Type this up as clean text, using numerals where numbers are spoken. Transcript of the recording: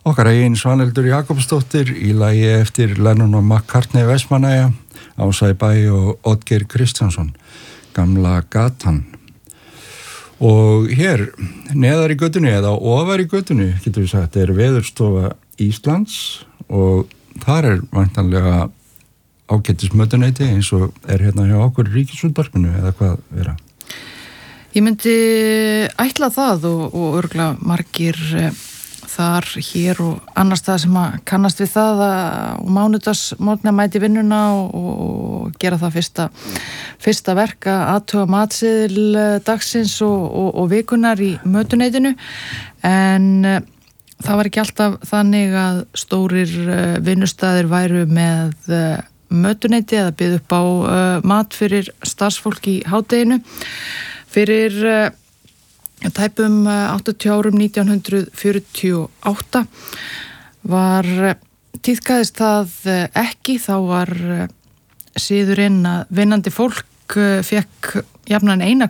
Okkar eigin Svanhildur Jakobsdóttir í lagi eftir Lennon og McCartney Vestmannaeyja, Ása í bæ og Oddgeir Kristjánsson, Gamla gatan. Og hér, neðar í götunni eða ofar í götunni, getur við sagt, Veðurstofa Íslands og þar væntanlega ágætis mötuneyti eins og hérna hjá okkur í Ríkisútvarpinu eða hvað vera? Ég myndi ætla það og örugglega margir þar, hér og annars það sem að kannast við það að mánudagsmorgna mæti vinnuna og gera það fyrsta verk að athuga matseðil dagsins og vikunar í mötuneytinu, en það var ekki alltaf þannig að stórir vinnustaðir væru með mötuneyti eða byggðu upp á mat fyrir starfsfólk í hádeginu. Fyrir tæpum 80 árum 1948 var tíðkaðist það ekki, þá var siðurinn að vinnandi fólk fekk jafnan eina